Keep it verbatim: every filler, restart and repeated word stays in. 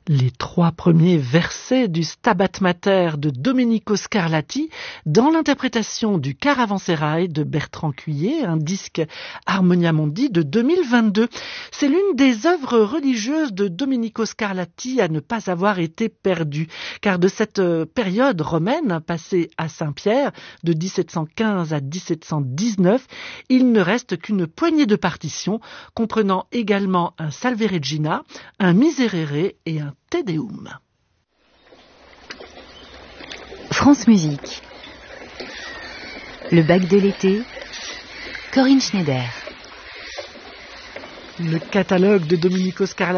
Les trois premiers versets du Stabat Mater de Domenico Scarlatti dans l'interprétation du Caravansérail de Bertrand Cuillet, un disque Harmonia Mundi de deux mille vingt-deux. C'est l'une des œuvres religieuses de Domenico Scarlatti à ne pas avoir été perdue, car de cette période romaine passée à Saint-Pierre de dix-sept cent quinze à dix-sept cent dix-neuf, il ne reste qu'une poignée de partitions comprenant également un Salve Regina, un Miserere et un Te Deum. France Musique. Le bac de l'été. Corinne Schneider. Le catalogue de Domenico Scarlatti